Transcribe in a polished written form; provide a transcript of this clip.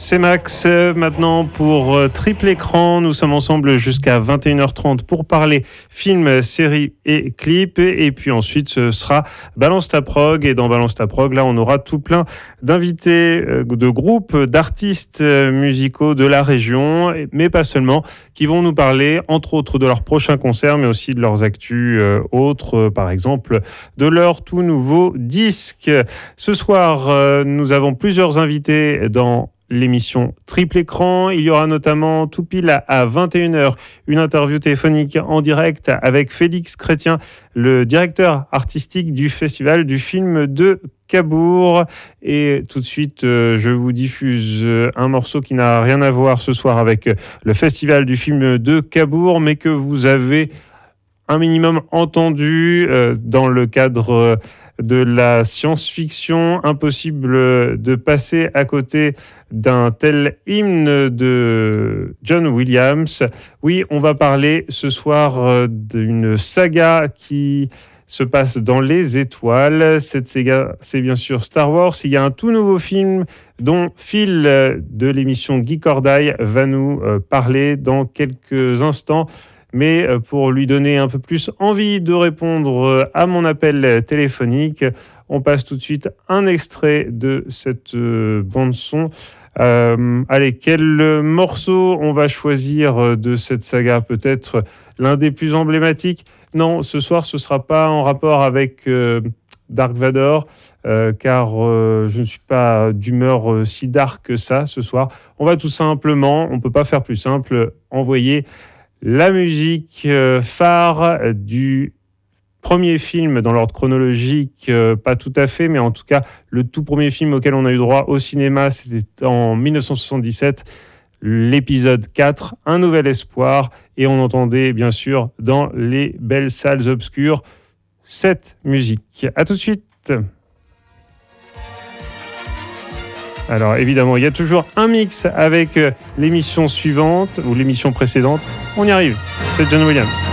C'est Max maintenant pour Triple Écran. Nous sommes ensemble jusqu'à 21h30 pour parler films, séries et clips. Et puis ensuite, ce sera Balance ta prog. Et dans Balance ta prog, là, on aura tout plein d'invités, de groupes, d'artistes musicaux de la région, mais pas seulement, qui vont nous parler, entre autres, de leurs prochains concerts, mais aussi de leurs actus autres, par exemple, de leur tout nouveau disque. Ce soir, nous avons plusieurs invités dans l'émission Triple Écran. Il y aura notamment tout pile à 21h une interview téléphonique en direct avec Félix Chrétien, le directeur artistique du Festival du film de Cabourg. Et tout de suite, je vous diffuse un morceau qui n'a rien à voir ce soir avec le Festival du film de Cabourg, mais que vous avez un minimum entendu dans le cadre de la science-fiction. Impossible de passer à côté d'un tel hymne de John Williams. Oui, on va parler ce soir d'une saga qui se passe dans les étoiles. Cette saga, c'est bien sûr Star Wars. Il y a un tout nouveau film dont Phil de l'émission Geek or Die va nous parler dans quelques instants. Mais pour lui donner un peu plus envie de répondre à mon appel téléphonique, on passe tout de suite un extrait de cette bande-son. Allez, quel morceau on va choisir de cette saga? Peut-être l'un des plus emblématiques? Non, ce soir, ce ne sera pas en rapport avec Dark Vador, car je ne suis pas d'humeur si dark que ça ce soir. On va tout simplement, on ne peut pas faire plus simple, envoyer la musique phare du premier film dans l'ordre chronologique, pas tout à fait, mais en tout cas, le tout premier film auquel on a eu droit au cinéma, c'était en 1977, l'épisode 4, Un Nouvel Espoir, et on entendait bien sûr dans les belles salles obscures cette musique. À tout de suite. Alors évidemment, il y a toujours un mix avec l'émission suivante ou l'émission précédente. On y arrive. C'est John Williams.